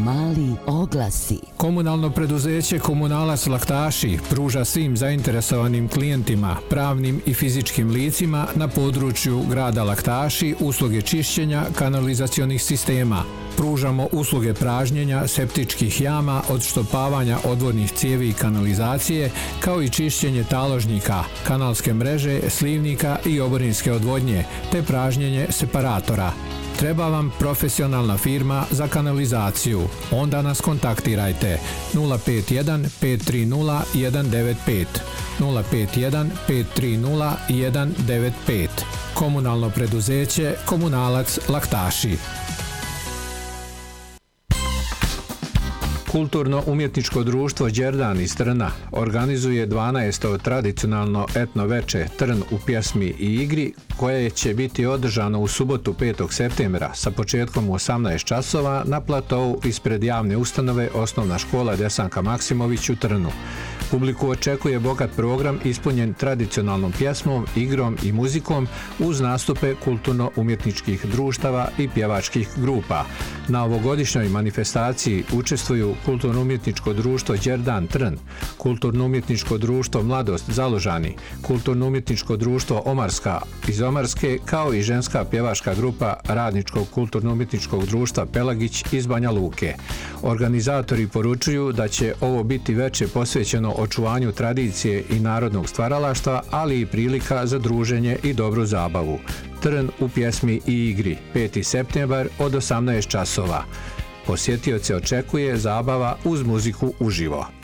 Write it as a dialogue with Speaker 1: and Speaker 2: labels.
Speaker 1: Mali oglasi.
Speaker 2: Komunalno preduzeće Komunalac Laktaši pruža svim zainteresovanim klijentima, pravnim i fizičkim licima na području grada Laktaši usluge čišćenja kanalizacionih sistema. Pružamo usluge pražnjenja septičkih jama, odštopavanja odvodnih cijevi i kanalizacije, kao i čišćenje taložnjika, kanalske mreže, slivnika i oborinske odvodnje, te pražnjenje separatora. Treba vam profesionalna firma za kanalizaciju? Onda nas kontaktirajte 051 530 195 051 530 195. Komunalno preduzeće Komunalac Laktaši. Kulturno-umjetničko društvo Đerdan iz Trna organizuje 12. tradicionalno etno veče Trn u pjesmi i igri, koje će biti održano u subotu 5. septembra sa početkom u 18 časova na platovu ispred javne ustanove Osnovna škola Desanka Maksimović u Trnu. Publiku očekuje bogat program ispunjen tradicionalnom pjesmom, igrom i muzikom uz nastupe kulturno-umjetničkih društava i pjevačkih grupa. Na ovogodišnjoj manifestaciji učestvuju Kulturno-umjetničko društvo Đerdan Trn, Kulturno-umjetničko društvo Mladost Založani, Kulturno-umjetničko društvo Omarska iz Omarske, kao i ženska pjevačka grupa Radničkog kulturno-umjetničkog društva Pelagić iz Banja Luke. Organizatori poručuju da će ovo biti veče posvećeno očuvanju tradicije i narodnog stvaralaštva, ali i prilika za druženje i dobru zabavu. Trn u pjesmi i igri, 5. septembar od 18 časova. Posjetioce očekuje zabava uz muziku uživo.